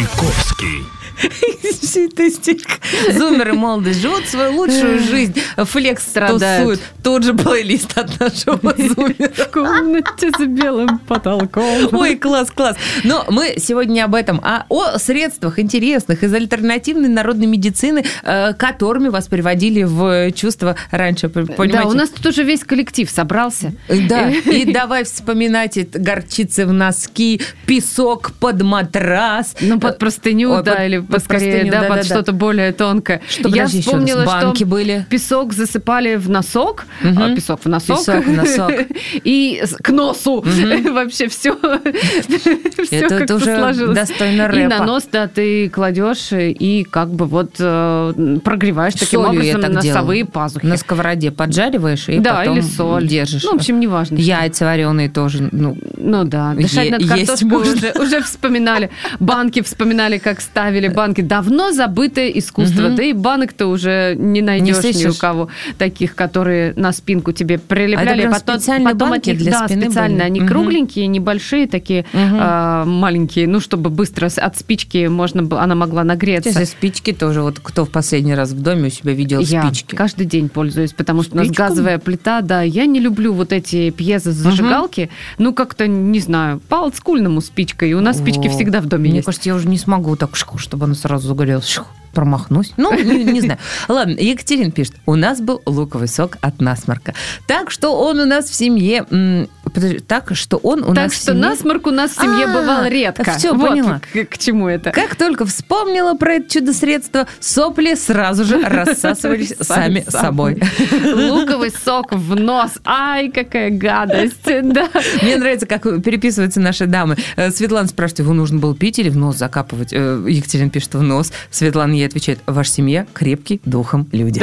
Маяковский. Зумеры молодость живут свою лучшую жизнь. Флекс тусует. Тут же плейлист от нашего зумера. В комнате с белым потолком. Ой, класс. Но мы сегодня не об этом, а о средствах интересных из альтернативной народной медицины, которыми вас приводили в чувство раньше. Понимаете? Да, у нас тут уже весь коллектив собрался. Да, и давай вспоминать горчицы в носки, песок под матрас. Ну, под простыню, да, или поскорее, да, под что-то более тонкое. Я вспомнила, банки что были. Песок засыпали в носок, песок в носок. Песок в носок. И к носу. Вообще все как-то уже сложилось. Достойно рэпа. И на нос, да, ты кладешь и как бы вот прогреваешь таким образом носовые пазухи. На сковороде поджариваешь и да, потом или соль. Держишь. Ну, в общем, неважно. Яйца вареные тоже. Ну да, дышать над картошкой уже вспоминали. Банки вспоминали, как ставили банки. Давно забытое искусство. Да и банок-то уже не найдешь ни у кого таких, которые на спинку тебе прилепляли. А это специальные банки для спины специально. были? Они кругленькие, небольшие такие, маленькие, ну, чтобы быстро от спички она могла нагреться. Сейчас спички тоже. Вот кто в последний раз в доме у себя видел спички? Я каждый день пользуюсь, потому что у нас газовая плита, да. Я не люблю вот эти пьезо-зажигалки. Ну, как-то, не знаю, по олдскульному спичкой. И у нас спички всегда в доме есть. Мне кажется, я уже не смогу так, чтобы она сразу загорелась. Промахнусь. Ну, не знаю. Ладно, Екатерина пишет. У нас был луковый сок от насморка. Так что он у нас в семье... Так что насморк у нас в семье бывал редко. Все, поняла. К чему это? Как только вспомнила про это чудо-средство, сопли сразу же рассасывались сами собой. Луковый сок в нос. Ай, какая гадость. Да. Мне нравится, как переписываются наши дамы. Светлана спрашивает, его нужно было пить или в нос закапывать? Екатерина пишет, в нос. Светлана ей отвечает, ваша семья крепкий духом люди.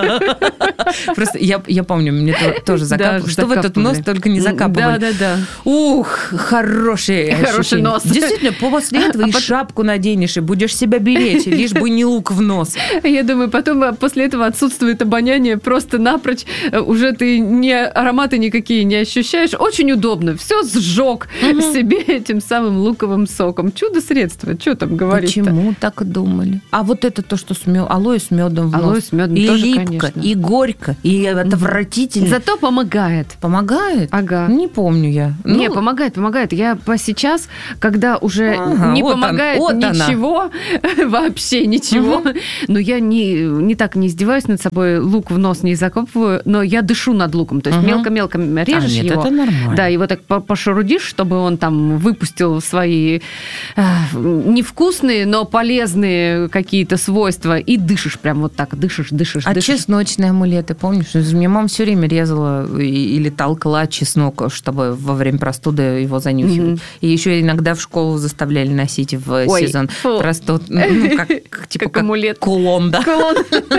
Просто я помню, мне тоже закапывали. Что в этот нос только не закапывали. Да. Ух, хороший нос. Действительно, после этого и шапку наденешь, и будешь себя беречь, лишь бы не лук в нос. Я думаю, потом после этого отсутствует обоняние просто напрочь. Уже ты ароматы никакие не ощущаешь. Очень удобно. Все сжег себе этим самым луковым соком. Чудо-средство. Что там говорить-то? Почему так думали? А вот это то, что алоэ с медом в нос. Алоэ с медом и тоже, липко, конечно. и горько, и отвратительно. Зато помогает. Помогает? Ага. Не помню я. Не, помогает. Я сейчас, когда уже не помогает ничего, вообще ничего, но я не так не издеваюсь над собой, лук в нос не закапываю, но я дышу над луком. То есть мелко-мелко режешь его. Это нормально. Да, его так пошарудишь, чтобы он там выпустил свои невкусные, но полезные какие-то свойства, и дышишь прям вот так, дышишь. Чесночные амулеты, помнишь? Мне мама все время резала или толкла чеснок, чтобы во время простуды его занюхивать. И еще иногда в школу заставляли носить в сезон простуд. Как амулет. Кулон, да. Кулон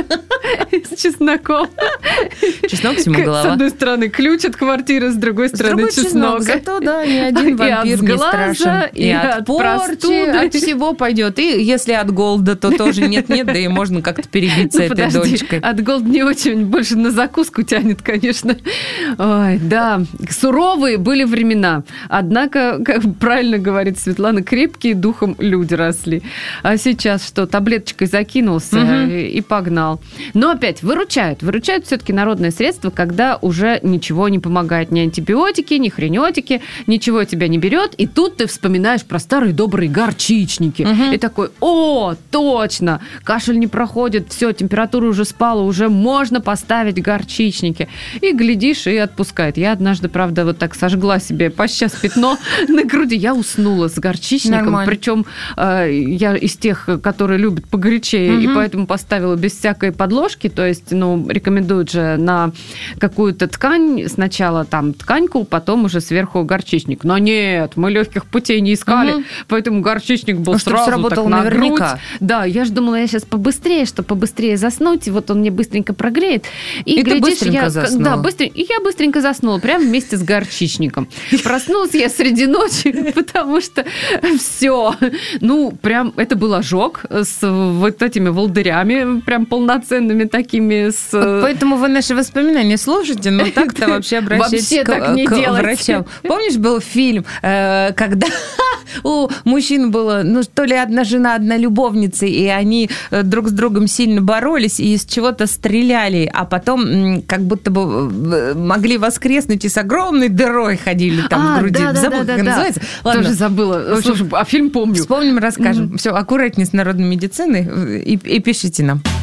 с чесноком. Чеснок всему голова. С одной стороны ключ от квартиры, с другой стороны чеснок. Зато, да, ни один вампир не страшен. И от простуды. От всего пойдет. И если от голода, то тоже нет-нет, да и можно как-то перебиться этой дольчикой. От голода не очень, больше на закуску тянет, конечно. Ой, да, суровые были времена. Однако, как правильно говорит Светлана, крепкие духом люди росли. А сейчас что, таблеточкой закинулся и погнал. Но опять выручают все-таки народные средства, когда уже ничего не помогает. Ни антибиотики, ни хренетики, ничего тебя не берет. И тут ты вспоминаешь про старые добрые горчичники. И такой, о, точно, кашель не проходит, все, температура уже спала, уже можно поставить горчичники. И глядишь, и отпускает. Я однажды, правда, вот так сожгла себе по сейчас пятно на груди. Я уснула с горчичником. Нормально. Причем я из тех, которые любят погорячее, и поэтому поставила без всякой подложки. То есть, рекомендуют же на какую-то ткань сначала там тканьку, потом уже сверху горчичник. Но нет, мы легких путей не искали, поэтому горчичник был сразу так на грудь. Да, я же думала, я сейчас чтобы побыстрее заснуть, и вот он мне быстренько прогреет. И ты быстренько заснула. Да, и я быстренько заснула, прямо вместе с горчичником. горчичником. Проснулась я среди ночи, потому что все. Ну, прям это был ожог с вот этими волдырями, прям полноценными такими. Поэтому вы наши воспоминания слушайте, но так-то вообще обращайтесь к врачам. Помнишь, был фильм, когда у мужчин было, ну, то ли одна жена, одна любовница, и они друг с другом сильно боролись и из чего-то стреляли, а потом как будто бы могли воскреснуть и с огромной дырой ходили там в груди. Забыла, как называется. Ладно. Тоже забыла. Слушай, а фильм помню. Вспомним, расскажем. Все, аккуратнее с народной медициной и пишите нам.